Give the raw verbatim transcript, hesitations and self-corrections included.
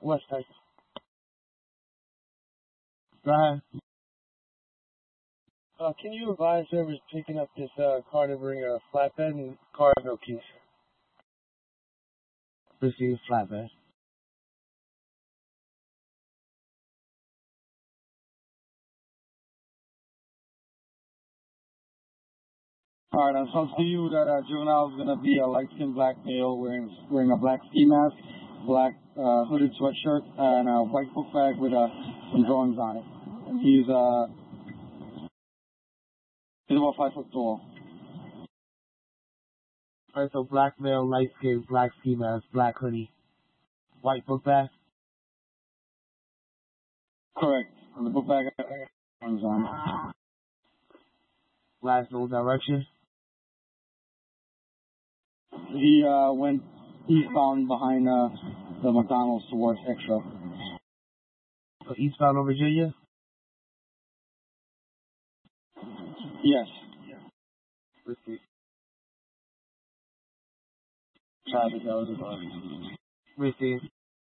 West Texas. Go ahead. Uh, can you advise whoever's picking up this uh, car to bring a flatbed and car has no keys? Receive flatbed. All right, I'm supposed to you that uh, juvenile is going to be a light-skinned black male wearing wearing a black ski mask, black uh, hooded sweatshirt, and a white book bag with uh, some drawings on it. And he's uh he's about five foot tall. Alright, so black male, light skin, black ski mask, black hoodie, white book bag. Correct. And the book bag has drawings on it. Last known direction. He uh, went eastbound behind uh, the McDonald's towards Extra. So eastbound of Virginia? Yes. Receive. Traffic, that was it. Receive.